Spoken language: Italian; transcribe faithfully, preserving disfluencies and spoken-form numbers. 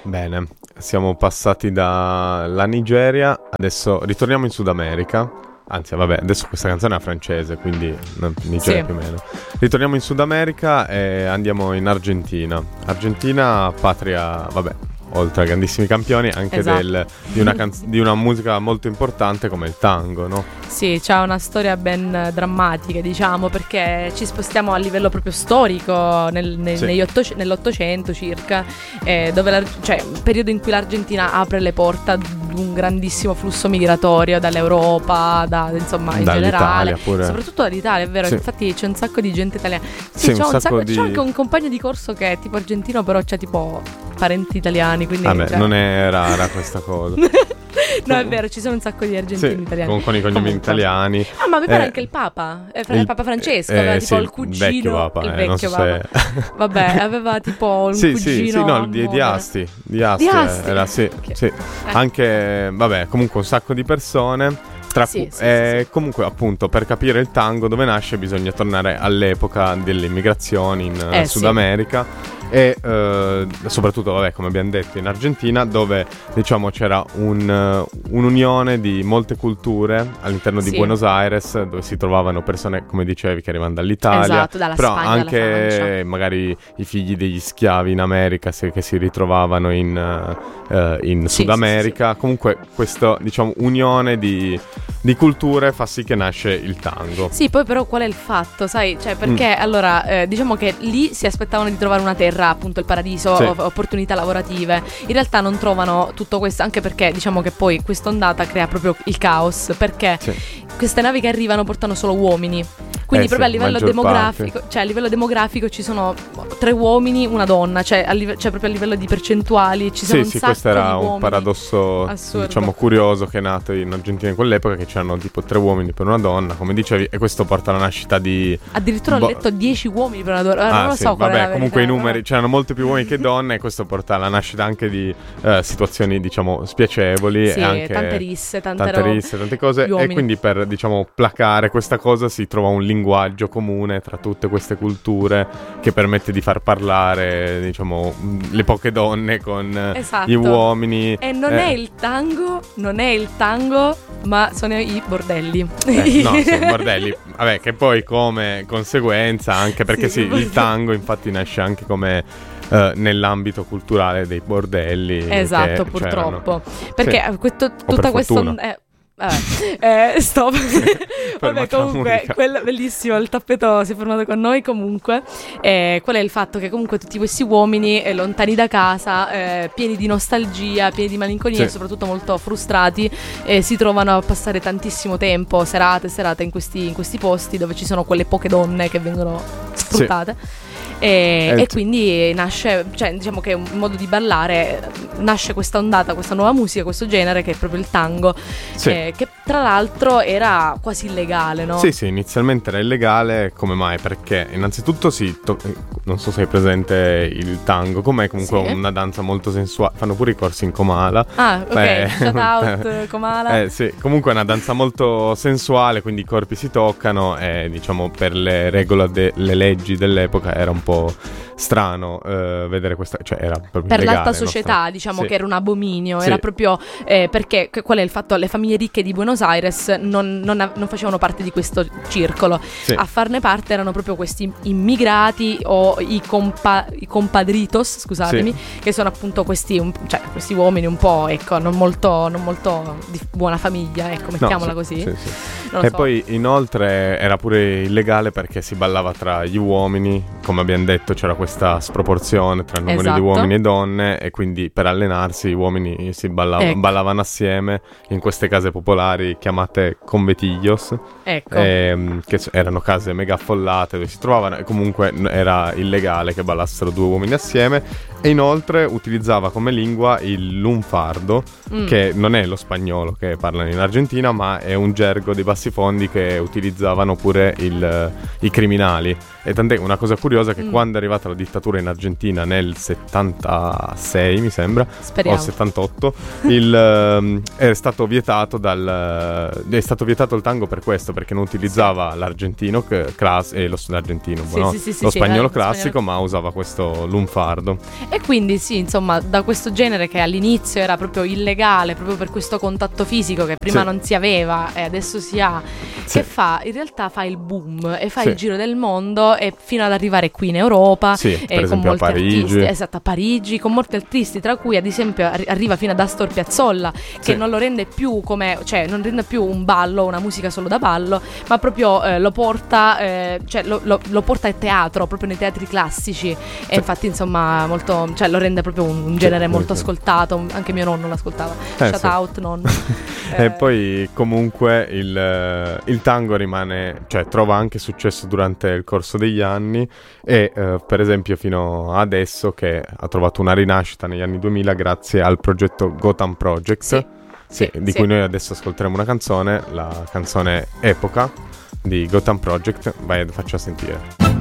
Bene, siamo passati dalla Nigeria, adesso ritorniamo in Sud America. Anzi, vabbè, adesso questa canzone è francese, quindi non, Nigeria Sì. più o meno. Ritorniamo in Sud America e andiamo in Argentina. Argentina, patria, vabbè, oltre a grandissimi campioni, anche Esatto. del, di, una canz- di una musica molto importante come il tango, no? Sì, c'ha una storia ben drammatica, diciamo, perché ci spostiamo a livello proprio storico nel- nel- Sì. negli ottoc- nell'Ottocento circa, eh, dove la- cioè un periodo in cui l'Argentina apre le porte ad un grandissimo flusso migratorio dall'Europa, da, insomma, in Dall'Italia generale, pure. soprattutto dall'Italia, è vero, Sì. infatti c'è un sacco di gente italiana. Sì, un c'è, un sacco sacco- di- c'è anche un compagno di corso che è tipo argentino, però c'ha tipo parenti italiani, quindi Vabbè, cioè- non è rara questa cosa. No, è vero, ci sono un sacco di argentini Sì, italiani. con, con i cognomi Comunque. italiani. Ah, ma mi pare Eh, anche il Papa, eh, fra- il- il Papa Francesco, eh, aveva sì, tipo il il cugino, vecchio Papa, il eh, vecchio non so Papa. se- Vabbè, aveva tipo un Sì, cugino. sì, sì, no, a di, di moda. Asti, di Asti, Di Asti, era, sì, ok. sì. Eh. Anche, vabbè, comunque un sacco di persone. Tra Sì, cu- sì, eh, sì, sì. Comunque, appunto, per capire il tango dove nasce bisogna tornare all'epoca delle immigrazioni in eh, Eh, Sud sì. America e eh, soprattutto, vabbè, come abbiamo detto, in Argentina, dove diciamo c'era un, eh, un'unione di molte culture all'interno di Sì. Buenos Aires, dove si trovavano persone, come dicevi, che arrivano dall'Italia, Esatto, dalla però Spagna alla anche Francia. magari i figli degli schiavi in America se- che si ritrovavano in, eh, eh, in Sì, Sud sì, America. Comunque questa, diciamo, unione di, di culture fa sì che nasce il tango. Sì, poi però qual è il fatto, sai? Cioè, perché allora, eh, diciamo che lì si aspettavano di trovare una terra, appunto il paradiso, Sì. o- opportunità lavorative. In realtà non trovano tutto questo, anche perché diciamo che poi quest'ondata crea proprio il caos, perché Sì. queste navi che arrivano portano solo uomini. Quindi Eh proprio sì, a livello maggior demografico, cioè a livello demografico ci sono tre uomini, una donna, cioè, a live- cioè proprio a livello di percentuali ci sono Sì, un sì, sacco questo era di un uomini. paradosso, Assurdo. diciamo, curioso che è nato in Argentina in quell'epoca, che c'erano tipo tre uomini per una donna, come dicevi, e questo porta alla nascita di... Addirittura Boh. ho letto dieci uomini per una donna. Ah, non lo sì, so qual è vabbè, la comunque i verità, numeri, però- c'erano molti più uomini che donne, e questo porta alla nascita anche di eh, situazioni, diciamo, spiacevoli. Sì, e anche tante risse, tante, tante robe. risse, tante cose. Gli E uomini. quindi per, diciamo, placare questa cosa si trova un linguaggio comune tra tutte queste culture che permette di far parlare, diciamo, mh, le poche donne con eh, Esatto. gli uomini. E non Eh, è il tango, non è il tango, ma sono i bordelli. Eh, no, sì, bordelli. Vabbè, che poi come conseguenza, anche perché Sì, sì, bordelli. il tango infatti nasce anche come eh, nell'ambito culturale dei bordelli. Esatto, che purtroppo. c'erano. Perché Sì. questo- per tutta questa... fortuna. eh, vabbè, eh, stop. Vabbè, Fermata comunque, unica. quel, bellissimo, il tappeto si è fermato con noi. Comunque, eh, qual è il fatto? Che comunque tutti questi uomini eh, lontani da casa, eh, pieni di nostalgia, pieni di malinconia Sì. e soprattutto molto frustrati, eh, si trovano a passare tantissimo tempo, serate e serate in questi, in questi posti dove ci sono quelle poche donne che vengono sfruttate. E, Eh, e sì. quindi nasce, cioè diciamo che è un modo di ballare, nasce questa ondata, questa nuova musica, questo genere che è proprio il tango, Sì. eh, che tra l'altro era quasi illegale, no? Sì, sì, inizialmente era illegale. Come mai? Perché innanzitutto si to- eh, non so se hai presente il tango, com'è comunque Sì. una danza molto sensuale. Fanno pure i corsi in Comala. Ah, ok, Beh, shout out Comala. Eh sì, comunque è una danza molto sensuale, quindi i corpi si toccano e diciamo per le regole, de- le leggi dell'epoca era un po' strano eh, vedere questa, cioè era proprio Per illegale, l'alta non società, strano. diciamo Sì. che era un abominio, Sì. era proprio eh, perché che- qual è il fatto? Le famiglie ricche di Buenos Aires non, non av- non facevano parte di questo circolo. Sì. A farne parte erano proprio questi immigrati o i, compa- i compadritos, scusatemi, che sono appunto questi, un- cioè, questi uomini un po', ecco, non molto, non molto di buona famiglia, ecco, No, mettiamola sì, così. sì, sì. Non lo E so. poi inoltre era pure illegale perché si ballava tra gli uomini, come abbiamo detto c'era questa sproporzione tra il numero Esatto. di uomini e donne, e quindi per allenarsi gli uomini si ballava- Ecco. ballavano assieme in queste case popolari chiamate convetiglios, Ecco. ehm, che s- erano case mega affollate dove si trovavano, e comunque n- era illegale che ballassero due uomini assieme. E inoltre utilizzava come lingua il lunfardo, Mm. che non è lo spagnolo che parlano in Argentina, ma è un gergo dei Bassi bassi fondi che utilizzavano pure il, i criminali. E tant'è, una cosa curiosa è che mm. quando è arrivata la dittatura in Argentina nel settantasei, mi sembra, Speriamo. o settantotto, il, um, è stato vietato dal è stato vietato il tango per questo, perché non utilizzava sì. l'argentino class- e lo, l'argentino, sì, no? sì, sì, sì, lo sì, spagnolo sì, classico, spagnolo... ma usava questo lunfardo. E quindi sì, insomma, da questo genere che all'inizio era proprio illegale, proprio per questo contatto fisico che prima sì. non si aveva e adesso si ha, sì. che fa, in realtà fa il boom e fa sì. il giro del mondo e fino ad arrivare qui in Europa, sì, e per esempio con molti a Parigi. artisti, esatto, a Parigi, con molti artisti, tra cui ad esempio arri- arriva fino ad Astor Piazzolla, che sì. non lo rende più come, cioè non rende più un ballo, una musica solo da ballo, ma proprio eh, lo porta, eh, cioè lo, lo, lo porta a teatro, proprio nei teatri classici, e sì. infatti insomma molto, cioè lo rende proprio un, un genere sì, molto sì. ascoltato, anche mio nonno l'ascoltava, eh, shout sì. out nonno. E eh. poi comunque il, il tango rimane, cioè trova anche successo durante il corso degli anni e eh, per esempio fino adesso che ha trovato una rinascita negli anni duemila grazie al progetto Gotham Project, sì. Sì, sì, di sì. cui noi adesso ascolteremo una canzone, la canzone Epoca di Gotham Project. Vai, faccio sentire.